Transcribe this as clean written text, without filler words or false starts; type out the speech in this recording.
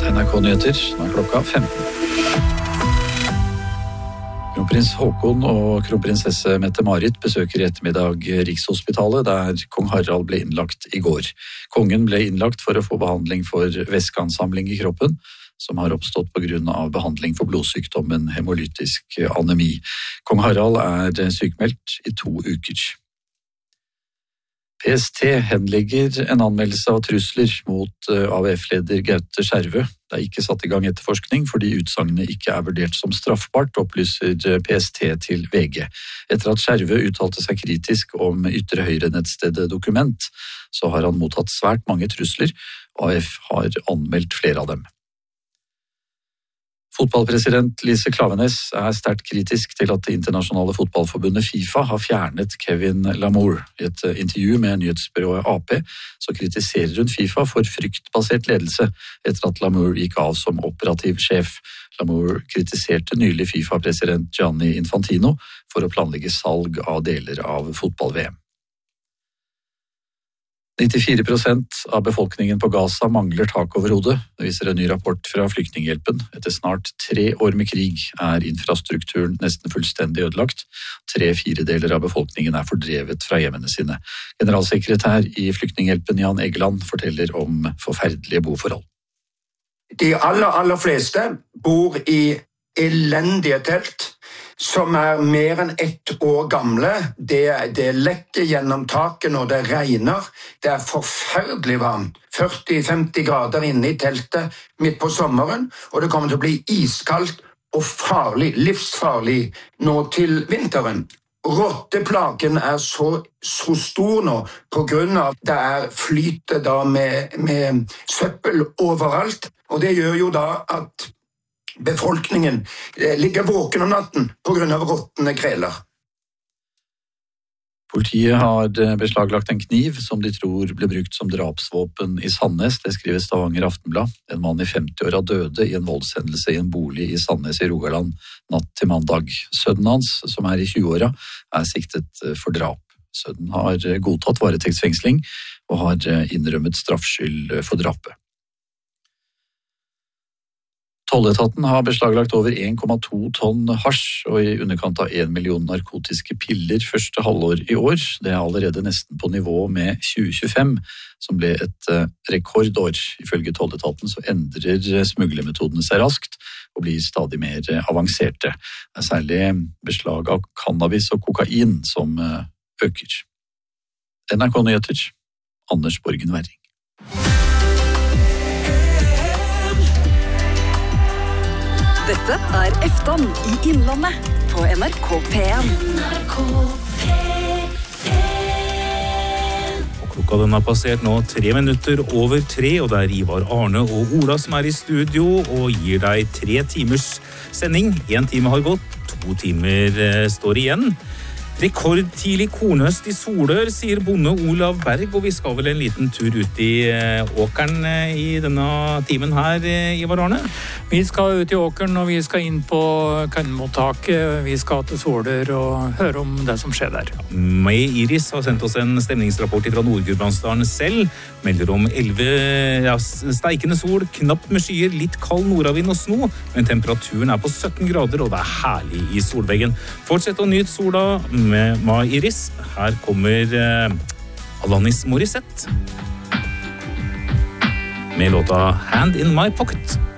NRK Nyheter, nå klokka 15. Kronprins Håkon og kronprinsesse Mette-Marit besøker i ettermiddag Rikshospitalet, der kong Harald ble innlagt i går. Kongen ble innlagt for å få behandling for væskeansamling i kroppen, som har oppstått på grunn av behandling for blodsykdommen hemolytisk anemi. Kong Harald er sykmeldt i 2 uker. PST henlegger en anmeldelse av trusler mot AUF-leder Gaute Skjervø. Det er ikke satt i gang etterforskning fordi utsagnene ikke er vurdert som straffbart, opplyser PST til VG. Etter at Skjervø uttalte seg kritisk om ytre høyre-nettstedet Dokument, så har han mottatt svært mange trusler. AUF har anmeldt flere av dem. Fotballpresident Lise Klaveness er sterkt kritisk til at det internasjonale fotballforbundet FIFA har fjernet Kevin Lamour. I et intervju med nyhetsbyrået AP så kritiserer hun FIFA for fryktbasert ledelse etter at Lamour gikk av som operativ sjef. Lamour kritiserte nylig FIFA-president Gianni Infantino for å planlegge salg av deler av fotball-VM. 94% av befolkningen på Gaza mangler tak over hodet. Det viser en ny rapport fra Flyktninghjelpen. Etter snart 3 år med krig er infrastrukturen nesten fullstendig ødelagt. 3/4 av befolkningen er fordrevet fra hjemmene sine. Generalsekretær i Flyktninghjelpen Jan Egeland forteller om forferdelige boforhold. De aller fleste bor i elendige telt som er mer enn 1 år gamle. Det lekker gjennom taket når det regner. Det er forferdelig varmt. 40-50 grader inne i teltet midt på sommeren, og det kommer til å bli iskaldt og farlig, livsfarlig nå til vinteren. Rotteplagen er så stor nå på grunn av det er flytet da med søppel overalt, og det gjør jo da at befolkningen ligger våken om natten på grunn av råtne kreler. Politiet har beslaglagt en kniv som de tror ble brukt som drapsvåpen i Sandnes. Det skriver Stavanger Aftenblad. En mann i 50-åra døde i en voldshendelse i en bolig i Sandnes i Rogaland natt til mandag. Sønnen hans, som er i 20-åra, er siktet for drap. Sønnen har godtatt varetektsfengsling og har innrømmet straffskyld for drapet. Tolletaten har beslaglagt over 1,2 tonn hasj og i underkant av 1 million narkotiske piller første halvår i år. Det er allerede nesten på nivå med 2025, som ble et rekordår. Ifølge tolletaten så endrer smuglermetodene seg raskt og blir stadig mer avanserte. Det er særlig beslag av cannabis og kokain som øker. NRK Nyheter, Anders Borgen Werring. Dette er Efton i Innlandet på NRK P1. Klokka den har passert nå 3 minutter over 3, og det er Ivar Arne og Ola som er i studio og gir deg 3 timers sending. 1 time har gått, 2 timer står igjen. Rekordtidlig kornhøst i Solør, sier bonde Olav Berg, og vi skal vel en liten tur ut i åkeren i denne timen her, Ivar Arne? Vi skal ut i åkeren, og vi skal inn på kønnmottaket. Vi skal til Solør og høre om det som skjer der. May Iris har sendt oss en stemningsrapport fra Nord-Gudbrandsdalen selv. Melder om 11 steikende sol, knapt med skyer, litt kald nordavind og sno, men temperaturen er på 17 grader, og det er herlig i solveggen. Fortsett å nyte sola med May Iris. Her kommer Alanis Morissette med låta Hand in My Pocket.